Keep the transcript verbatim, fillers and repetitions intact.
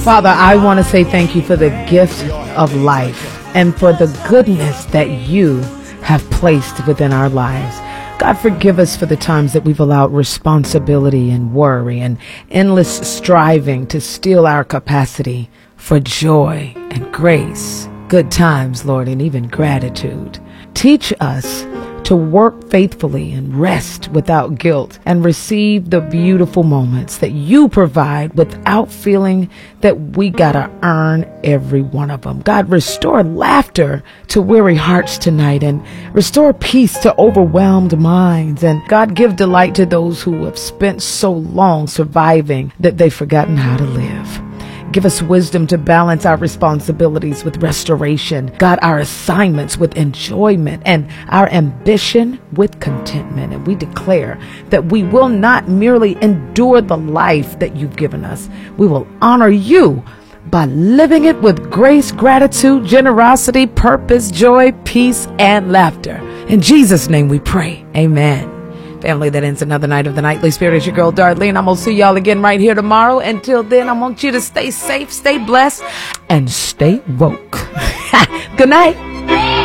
Father, I want to say thank you for the gift of life and for the goodness that you have placed within our lives. God, forgive us for the times that we've allowed responsibility and worry and endless striving to steal our capacity for joy and grace, good times, Lord, and even gratitude. Teach us to work faithfully and rest without guilt and receive the beautiful moments that you provide without feeling that we gotta earn every one of them. God, restore laughter to weary hearts tonight and restore peace to overwhelmed minds. And God, give delight to those who have spent so long surviving that they've forgotten how to live. Give us wisdom to balance our responsibilities with restoration, God, our assignments with enjoyment, and our ambition with contentment. And we declare that we will not merely endure the life that you've given us. We will honor you by living it with grace, gratitude, generosity, purpose, joy, peace, and laughter. In Jesus' name we pray. Amen. Family, that ends another night of the Nightly Spirit. It's your girl, Darlene. I'm going to see y'all again right here tomorrow. Until then, I want you to stay safe, stay blessed, and stay woke. Good night.